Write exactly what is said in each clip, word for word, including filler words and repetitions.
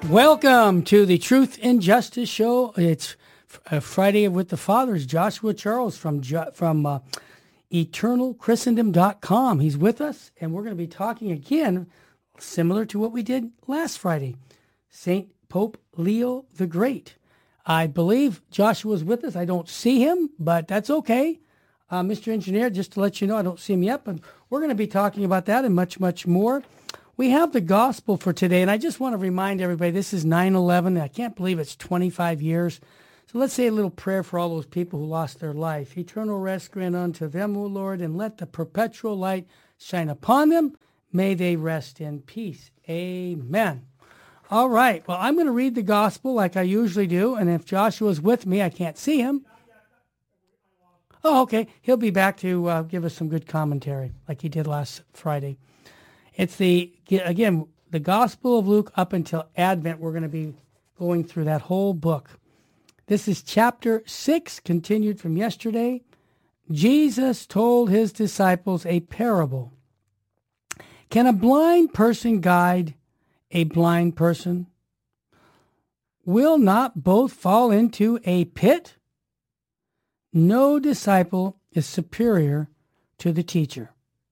Welcome to the Truth and Justice Show. It's uh, Friday with the Fathers. Joshua Charles from from uh, eternal christendom dot com. He's with us, and we're going to be talking again, similar to what we did last Friday, Saint Pope Leo the Great. I believe Joshua's with us. I don't see him, but that's okay. Uh, Mister Engineer, just to let you know, I don't see him yet, but we're going to be talking about that and much, much more. We have the gospel for today, and I just want to remind everybody, this is nine eleven. I can't believe it's twenty-five years. So let's say a little prayer for all those people who lost their life. Eternal rest grant unto them, O Lord, and let the perpetual light shine upon them. May they rest in peace. Amen. All right. Well, I'm going to read the gospel like I usually do, and if Joshua's with me, I can't see him. Oh, okay. He'll be back to uh, give us some good commentary like he did last Friday. It's the, again, the Gospel of Luke up until Advent. We're going to be going through that whole book. This is chapter six, continued from yesterday. Jesus told his disciples a parable. Can a blind person guide a blind person? Will not both fall into a pit? No disciple is superior to the teacher.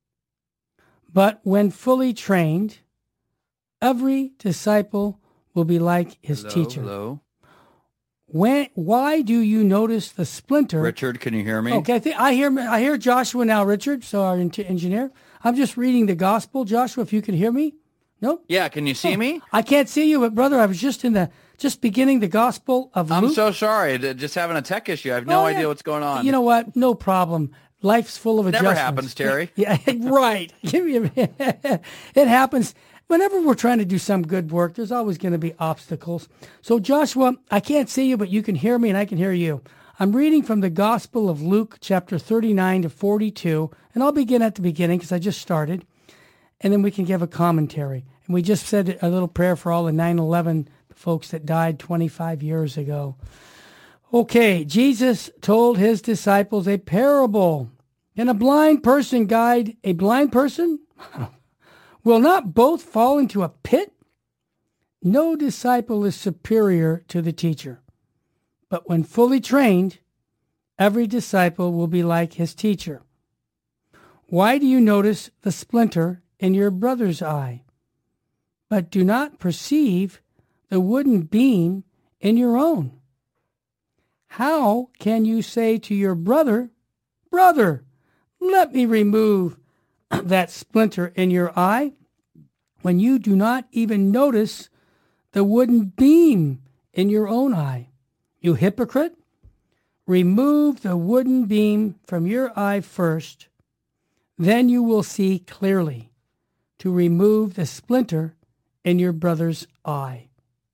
But when fully trained, every disciple will be like his hello, teacher. Hello. When, why do you notice the splinter? Richard, can you hear me? Okay, I, think, I hear I hear Joshua now, Richard, so our engineer. I'm just reading the gospel. Joshua, if you can hear me? No? Yeah, can you see oh, me? I can't see you, but brother, I was just in the just beginning the gospel of Luke. I'm so sorry. Just having a tech issue. I have no oh, yeah. idea what's going on. You know what? No problem. Life's full of adjustments. Never happens, Terry. Yeah, right. Give me a, it happens. Whenever we're trying to do some good work, there's always going to be obstacles. So Joshua, I can't see you, but you can hear me and I can hear you. I'm reading from the Gospel of Luke, chapter thirty-nine to forty-two, and I'll begin at the beginning because I just started, and then we can give a commentary. And we just said a little prayer for all the nine eleven folks that died twenty-five years ago. Okay, Jesus told his disciples a parable. Can a blind person guide a blind person? Will not both fall into a pit? No disciple is superior to the teacher. But when fully trained, every disciple will be like his teacher. Why do you notice the splinter in your brother's eye, but do not perceive the wooden beam in your own? How can you say to your brother, Brother, let me remove that splinter in your eye, when you do not even notice the wooden beam in your own eye? You hypocrite, remove the wooden beam from your eye first, then you will see clearly to remove the splinter in your brother's eye.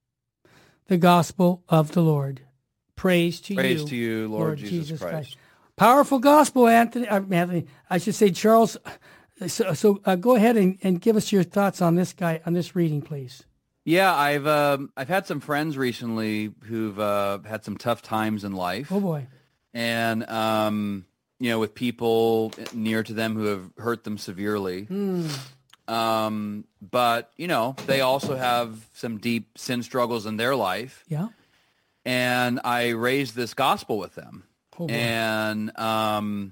The Gospel of the Lord. Praise to Praise you, to you, Lord, Lord Jesus, Jesus Christ. Christ. Powerful gospel, Anthony. Uh, Anthony, I should say, Charles. So, so uh, go ahead and, and give us your thoughts on this guy, on this reading, please. Yeah, I've um, I've had some friends recently who've uh, had some tough times in life. Oh boy. And um, you know, with people near to them who have hurt them severely. Mm. Um, but you know, they also have some deep sin struggles in their life. Yeah. And I raised this gospel with them, oh, and um,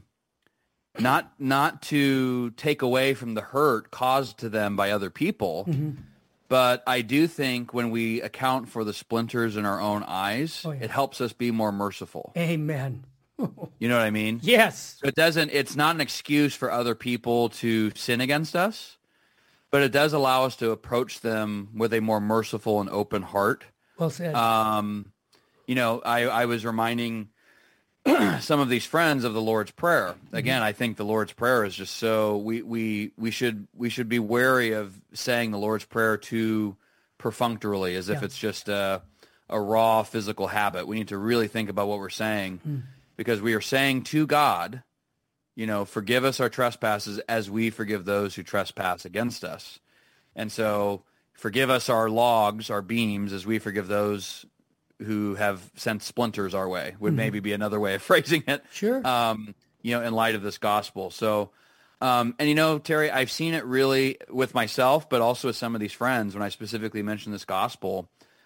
not not to take away from the hurt caused to them by other people, mm-hmm. but I do think when we account for the splinters in our own eyes, oh, yeah. it helps us be more merciful. Amen. You know what I mean? Yes. So it doesn't. It's not an excuse for other people to sin against us, but it does allow us to approach them with a more merciful and open heart. Well said. Um, You know, I, I was reminding some of these friends of the Lord's Prayer. Again, I think the Lord's Prayer is just so we we we should we should be wary of saying the Lord's Prayer too perfunctorily, as if yeah. it's just a a raw physical habit. We need to really think about what we're saying, mm. because we are saying to God, you know, forgive us our trespasses as we forgive those who trespass against us. And so forgive us our logs, our beams, as we forgive those who have sent splinters our way, would mm-hmm. maybe be another way of phrasing it. Sure. Um, you know, in light of this gospel. So, um, and you know, Terry, I've seen it really with myself, but also with some of these friends when I specifically mention this gospel.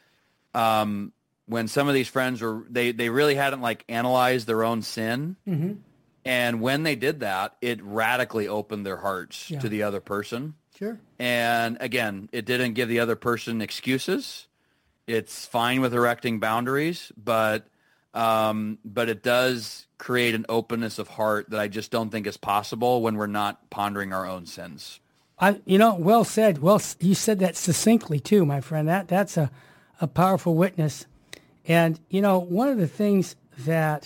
um, when some of these friends were, they, they really hadn't like analyzed their own sin. Mm-hmm. And when they did that, it radically opened their hearts Yeah. to the other person. Sure. And again, it didn't give the other person excuses. It's fine with erecting boundaries, but um, but it does create an openness of heart that I just don't think is possible when we're not pondering our own sins. I, you know, well said. Well, you said that succinctly too, my friend. That that's a, a powerful witness. And you know, one of the things that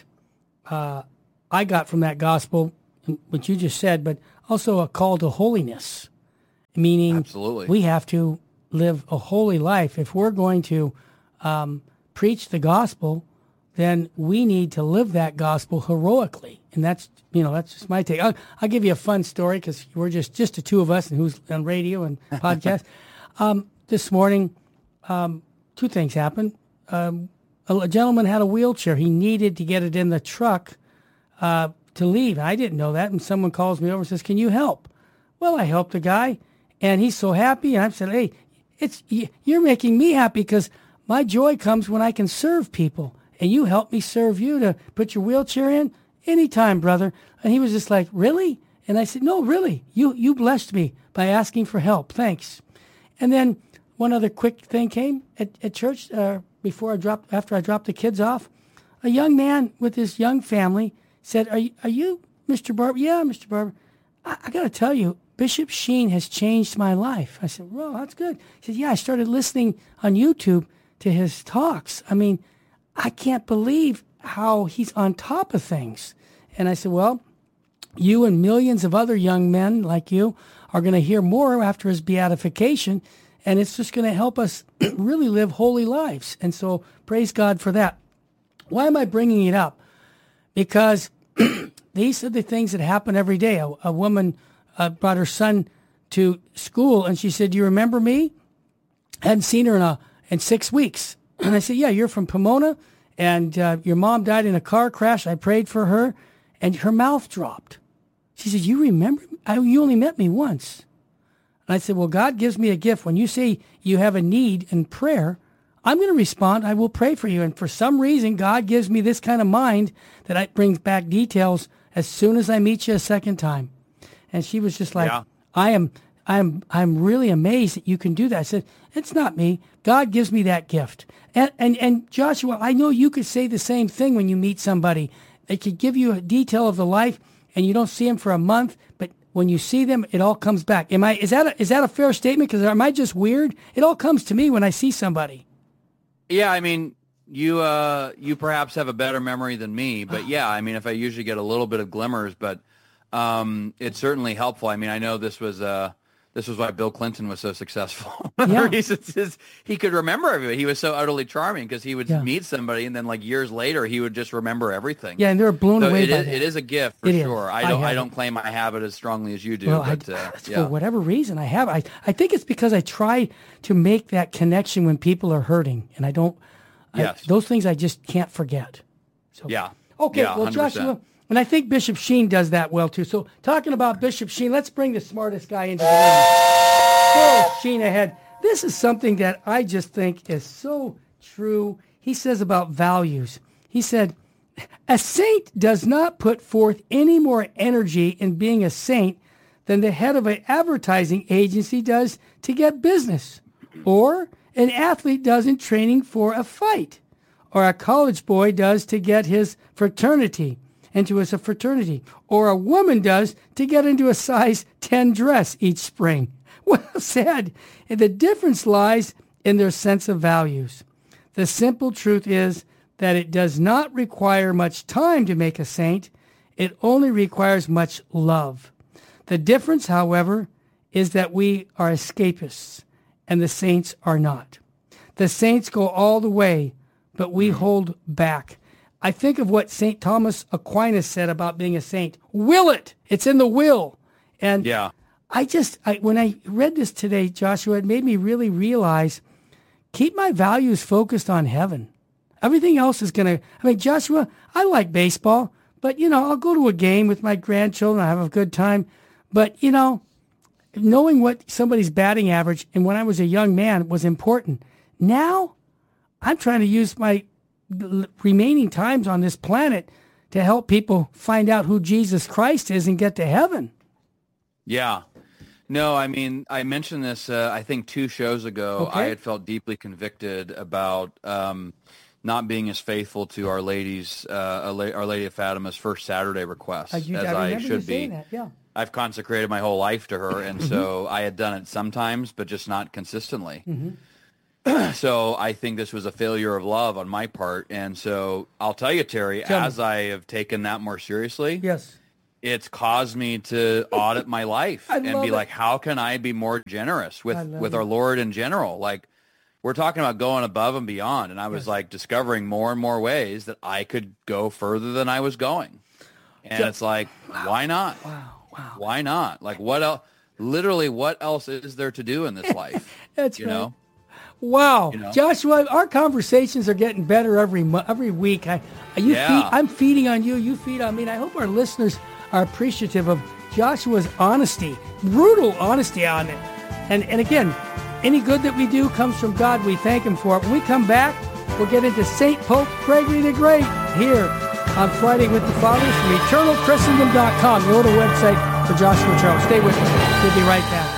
uh, I got from that gospel, what you just said, but also a call to holiness, meaning Absolutely. we have to live a holy life. If we're going to um, preach the gospel, then we need to live that gospel heroically. And that's, you know, that's just my take. I'll, I'll give you a fun story because we're just, just the two of us and who's on radio and podcast. um, this morning, um, two things happened. Um, a, a gentleman had a wheelchair. He needed to get it in the truck uh, to leave. I didn't know that. And someone calls me over and says, can you help? Well, I helped the guy and he's so happy. And I said, hey, it's you're making me happy because my joy comes when I can serve people. And you help me serve you to put your wheelchair in anytime, brother. And he was just like, really? And I said, no, really. You you blessed me by asking for help. Thanks. And then one other quick thing came at, at church uh, before I dropped, after I dropped the kids off. A young man with his young family said, are you, are you Mister Barber? Yeah, Mister Barber. I, I got to tell you, Bishop Sheen has changed my life. I said, well, that's good. He said, yeah, I started listening on YouTube to his talks. I mean, I can't believe how he's on top of things. And I said, well, you and millions of other young men like you are going to hear more after his beatification, and it's just going to help us really live holy lives. And so praise God for that. Why am I bringing it up? Because these are the things that happen every day. A, a woman uh, brought her son to school, and she said, do you remember me? I hadn't seen her in, a, in six weeks. And I said, yeah, you're from Pomona, and uh, your mom died in a car crash. I prayed for her, and her mouth dropped. She said, you remember? I, you only met me once. And I said, well, God gives me a gift. When you say you have a need in prayer, I'm going to respond. I will pray for you. And for some reason, God gives me this kind of mind that I brings back details as soon as I meet you a second time. And she was just like, Yeah. I am I'm I'm really amazed that you can do that. I said, it's not me. God gives me that gift. And, and and Joshua, I know you could say the same thing when you meet somebody. They could give you a detail of the life and you don't see them for a month, but when you see them, it all comes back. Am I is that a, is that a fair statement? Because am I just weird? It all comes to me when I see somebody. Yeah, I mean, you uh, you perhaps have a better memory than me, but yeah, I mean, if I usually get a little bit of glimmers, but um, it's certainly helpful. I mean, I know this was uh, this was why Bill Clinton was so successful. One of Yeah. the reasons is he could remember everything. He was so utterly charming because he would Yeah. meet somebody, and then like years later, he would just remember everything. Yeah, and they're blown So away it by is, that. it is a gift for It is. sure. I I don't have I, it. don't claim I have it as strongly as you do, Well, but I, uh, for yeah. whatever reason, I have. I, I think it's because I try to make that connection when people are hurting, and I don't. I- Yes. those things I just can't forget. So Yeah. Okay. Yeah, well, one hundred percent. Joshua, and I think Bishop Sheen does that well too. So talking about Bishop Sheen, let's bring the smartest guy into the room. Oh, Sheen ahead. This is something that I just think is so true. He says about values. He said, a saint does not put forth any more energy in being a saint than the head of an advertising agency does to get business, or an athlete does in training for a fight, or a college boy does to get his fraternity into his fraternity, or a woman does to get into a size ten dress each spring. Well said. The difference lies in their sense of values. The simple truth is that it does not require much time to make a saint. It only requires much love. The difference, however, is that we are escapists and the saints are not. The saints go all the way, but we hold back. I think of what Saint Thomas Aquinas said about being a saint. Will it. It's in the will. And Yeah. I just, I, when I read this today, Joshua, it made me really realize, keep my values focused on heaven. Everything else is going to, I mean, Joshua, I like baseball, but, you know, I'll go to a game with my grandchildren. I have a good time. But, you know, knowing what somebody's batting average and when I was a young man was important. Now, I'm trying to use my remaining times on this planet to help people find out who Jesus Christ is and get to heaven. Yeah. No, I mean, I mentioned this, uh, I think two shows ago. Okay. I had felt deeply convicted about um, not being as faithful to Our Lady's, uh, Our Lady of Fatima's first Saturday request Uh, you- as I I, remember you should saying be. that, yeah. I've consecrated my whole life to her, and Mm-hmm. so I had done it sometimes, but just not consistently. So I think this was a failure of love on my part. And so I'll tell you, Terry, Tell me. as I have taken that more seriously, Yes. it's caused me to audit my life I and love be it. like, how can I be more generous I with, love with it. our Lord in general? Like, we're talking about going above and beyond. And I was Yes. like discovering more and more ways that I could go further than I was going. And Yeah. it's like, why not? Wow. Wow. Why not? Like, what else? Literally, what else is there to do in this life? That's you right. know? Wow, You know? Joshua, our conversations are getting better every mo- every week. I, you Yeah. feed, I'm feeding on you. You feed on me. And I hope our listeners are appreciative of Joshua's honesty, brutal honesty on it. And and again, any good that we do comes from God. We thank Him for it. When we come back, we'll get into Saint Pope Gregory the Great here on Friday with the Fathers from eternal christendom dot com, the older website for Joshua Charles. Stay with us. We'll be right back.